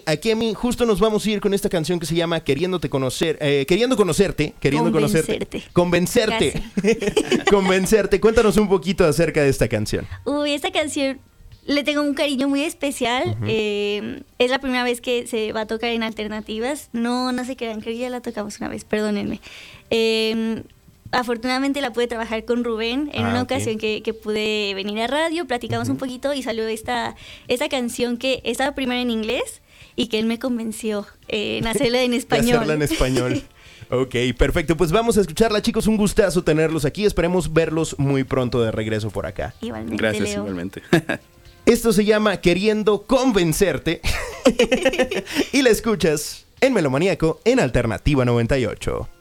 Aquí a mí justo nos vamos a ir con esta canción que se llama Queriendo conocerte. Convencerte. Convencerte. Cuéntanos un poquito acerca de esta canción. Uy, esta canción le tengo un cariño muy especial. Es la primera vez que se va a tocar en Alternativas. No se crean, creo que ya la tocamos una vez, perdónenme. Afortunadamente la pude trabajar con Rubén en una ocasión que pude venir a radio, platicamos un poquito y salió esta canción que estaba primero en inglés y que él me convenció en hacerla en español. De hacerla en español. Ok, perfecto. Pues vamos a escucharla, chicos. Un gustazo tenerlos aquí. Esperemos verlos muy pronto de regreso por acá. Igualmente, Gracias, Leo. igualmente. Esto se llama Queriendo Convencerte. Y la escuchas en Melomaníaco en Alternativa 98.